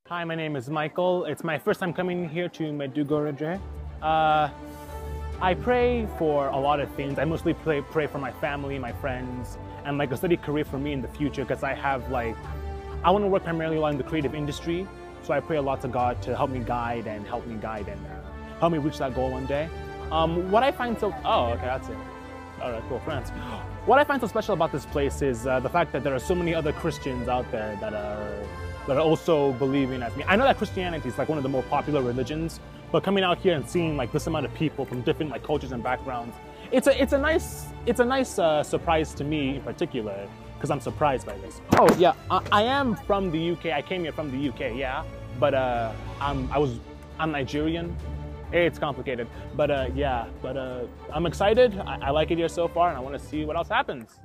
Hi, my name is Michael. It's my first time coming here to Medjugorje. I pray for a lot of things. I mostly pray for my family, my friends, and like a steady career for me in the future because I want to work primarily in the creative industry. So I pray a lot to God to help me guide and help me reach that goal one day. What I find so, oh, okay, that's it. All right, cool, France. What I find so special about this place is the fact that there are so many other Christians out there that are also believing as me. I know that Christianity is like one of the more popular religions, but coming out here and seeing like this amount of people from different like cultures and backgrounds, it's a nice surprise to me in particular because I'm surprised by this. Oh yeah, I am from the UK. I came here from the UK, yeah, but I'm Nigerian. It's complicated, but yeah, but I'm excited. I like it here so far, and I want to see what else happens.